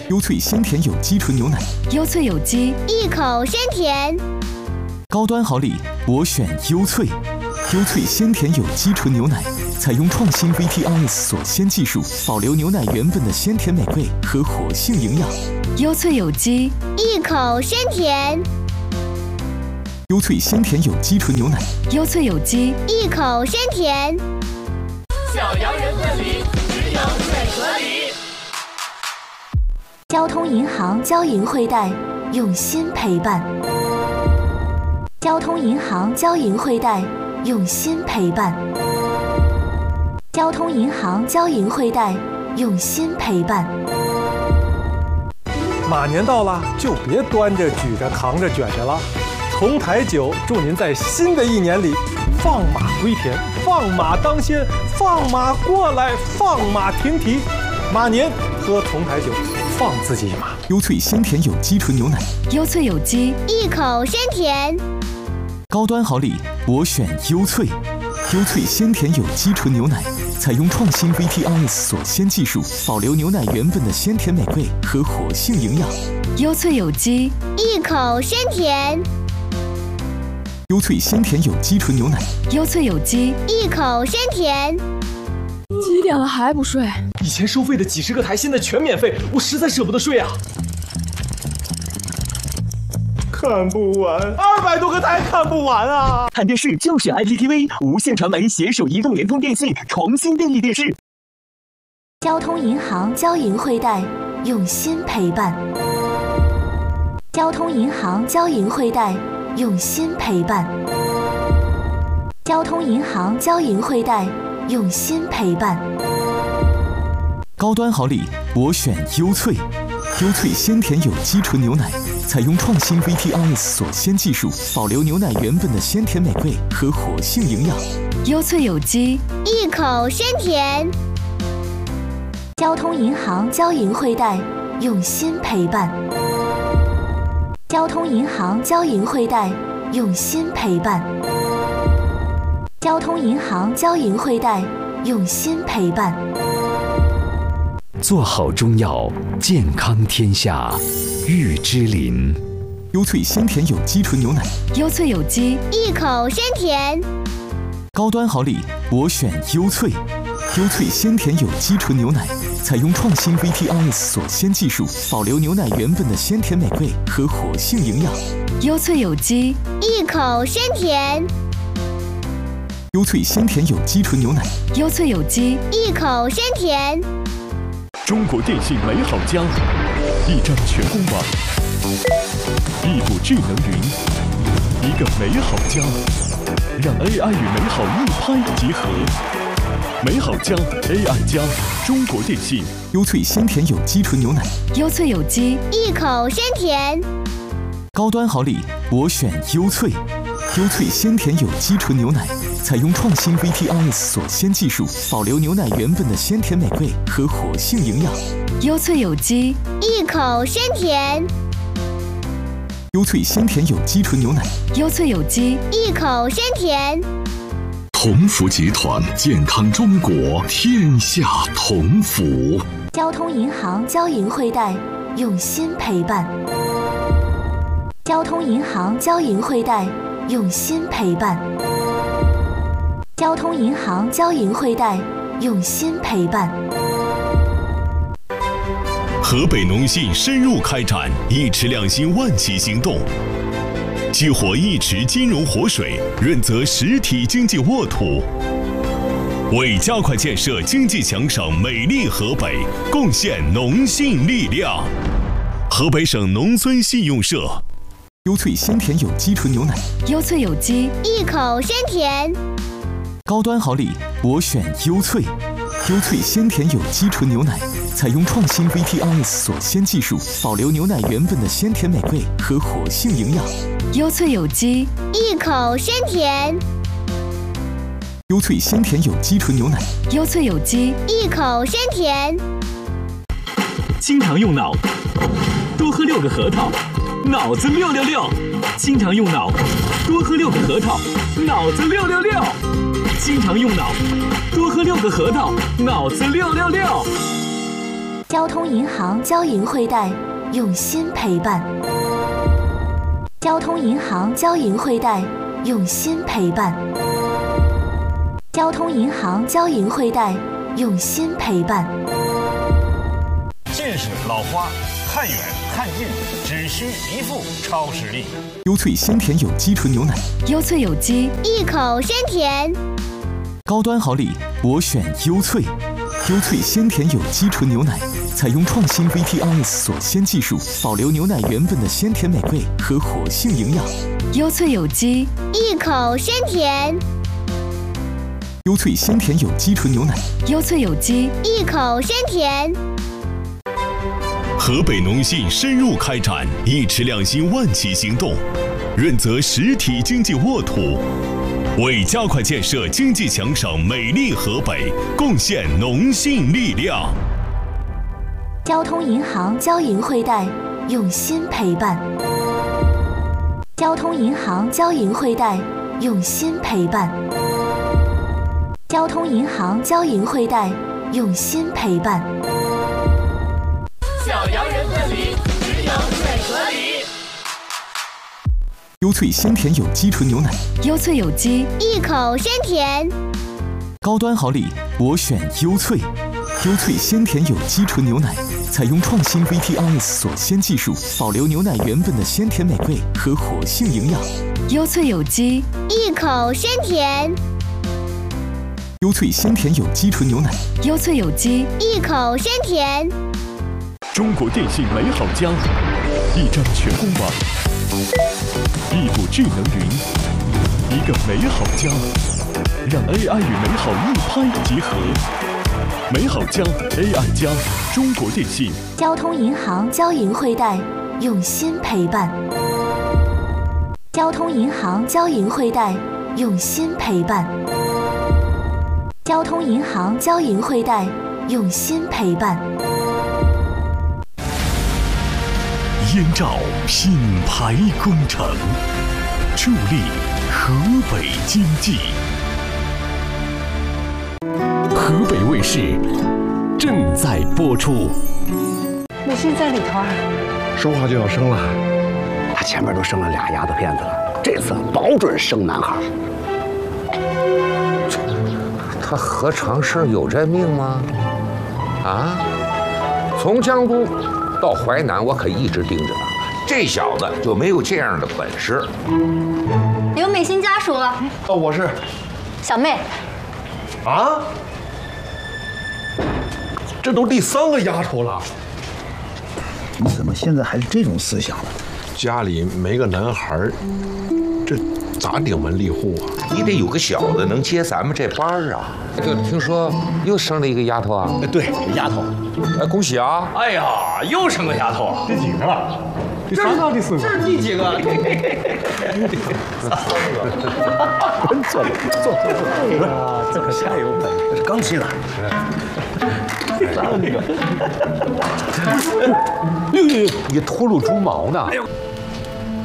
优脆鲜甜有机纯牛奶， 优脆有机， 一口鲜甜。 高端好礼，我选优脆。优脆鲜甜有机纯牛奶，采用创新 VTRS 锁鲜技术，保留牛奶原本的鲜甜美味和活性营养。 优脆有机， 一口鲜甜。 优脆鲜甜有机纯牛奶， 优脆有机， 一口鲜甜。 小洋人分离，只有最合理。 交通银行交银惠贷，用心陪伴。交通银行交银惠贷，用心陪伴。交通银行交银惠贷，用心陪伴。 马年到了，就别端着、举着、扛着、卷着了。从台酒祝您在新的一年里放马归田，放马当先，放马过来，放马停蹄。马年喝从台酒，放自己一马。 优脆鲜甜有机纯牛奶， 优脆有机， 一口鲜甜。 高端好礼，我选优脆。优脆鲜甜有机纯牛奶，采用创新 VTRS 锁鲜技术，保留牛奶原本的鲜甜美味和活性营养。 优脆有机， 一口鲜甜。 优脆鲜甜有机纯牛奶， 优脆有机， 一口鲜甜。 几点了还不睡？ 以前收费的几十个台现在全免费，我实在舍不得睡啊！ 看不完，200多个台看不完啊！ 看电视就选 IPTV， 无线传媒携手移动、联通、电信重新定义电视。 交通银行交银惠贷，用心陪伴。交通银行交银惠贷，用心陪伴。交通银行交银惠贷，用心陪伴。 高端好礼，我选优脆。优脆鲜甜有机纯牛奶，采用创新 VTRS 锁鲜技术，保留牛奶原本的鲜甜美味和活性营养。 优脆有机， 一口鲜甜。 交通银行交银惠贷，用心陪伴。交通银行交银惠贷，用心陪伴。交通银行交银惠贷，用心陪伴。 做好中药，健康天下。玉芝林， 优脆鲜甜有机纯牛奶， 优脆有机， 一口鲜甜。 高端好礼，我选优脆。优脆鲜甜有机纯牛奶，采用创新 VTRS 锁鲜技术，保留牛奶原本的鲜甜美味和活性营养。 优脆有机， 一口鲜甜。 优脆鲜甜有机纯牛奶， 优脆有机， 一口鲜甜。 中国电信美好家，一张全公网，一股智能云，一个美好家，让 AI 与美好一拍即合。美好家 AI 加，中国电信。 优脆鲜甜有机纯牛奶， 优脆有机， 一口鲜甜。 高端好礼，我选优脆。优脆鲜甜有机纯牛奶，采用创新 VTRS 锁鲜技术，保留牛奶原本的鲜甜美味和活性营养。 优脆有机， 一口鲜甜。 优脆鲜甜有机纯牛奶， 优脆有机， 一口鲜甜。 同福集团，健康中国，天下同福。 交通银行交银惠贷，用心陪伴。交通银行交银惠贷，用心陪伴。交通银行交银惠贷，用心陪伴。 河北农信深入开展一池两新万企行动，激活一池金融活水，润泽实体经济沃土，为加快建设经济强省美丽河北贡献农信力量。河北省农村信用社。 优脆鲜甜有机纯牛奶， 优脆有机， 一口鲜甜。 高端好礼，我选优脆。优脆鲜甜有机纯牛奶，采用创新 VTRS 锁鲜技术，保留牛奶原本的鲜甜美味和活性营养。 优脆有机， 一口鲜甜。 优脆鲜甜有机纯牛奶， 优脆有机， 一口鲜甜。 经常用脑，多喝6个核桃，脑子666。经常用脑，多喝6个核桃，脑子666。经常用脑，多喝6个核桃，脑子666。 交通银行交银汇贷，用心陪伴。交通银行交银汇贷，用心陪伴。交通银行交银汇贷，用心陪伴。 见识老花，看远看近，只需一副超视力。 优萃鲜甜有机纯牛奶， 优萃有机， 一口鲜甜。 高端好礼，我选优萃。优萃鲜甜有机纯牛奶，采用创新 VTRS 锁鲜技术，保留牛奶原本的鲜甜美味和活性营养。 优萃有机， 一口鲜甜。 优萃鲜甜有机纯牛奶， 优萃有机， 一口鲜甜。 河北农信深入开展一池两心万企行动，润泽实体经济沃土，为加快建设经济强省美丽河北贡献农信力量。 交通银行交银汇贷，用心陪伴。交通银行交银汇贷，用心陪伴。交通银行交银汇贷，用心陪伴。 小洋人分离，只有选择离。 优萃鲜甜有机纯牛奶， 优萃有机， 一口鲜甜。 高端好礼，我选优萃。优萃鲜甜有机纯牛奶，采用创新 VTRS 锁鲜技术，保留牛奶原本的鲜甜美味和活性营养。 优萃有机， 一口鲜甜。 优萃鲜甜有机纯牛奶， 优萃有机， 一口鲜甜。 中国电信美好家，一张全公网，一股智能云，一个美好家，让 AI 与美好一拍即合。美好家 AI 加中国电信。 交通银行交银汇贷，用心陪伴。交通银行交银汇贷，用心陪伴。交通银行交银汇贷，用心陪伴。 燕赵品牌工程，助力河北经济。 河北卫视正在播出。 美信在里头啊， 说话就要生了。他前面都生了俩丫头片子了，这次保准生男孩。 他何尝是有这命吗？啊！从江都到淮南，我可一直盯着他。这小子就没有这样的本事。 有美心家属了。 哦，我是小妹。 啊？这都第3个丫头了。 你怎么现在还是这种思想呢？ 家里没个男孩，这咋顶门立户啊？ 你得有个小子能接咱们这班啊！就听说又生了一个丫头啊？ 对，丫头。 恭喜啊！ 哎呀，又生个丫头， 第几个了？第3个、第4个？ 这是第几个？ 坐。哎呀，这可太有本事，这是刚进来。 你秃噜猪毛呢？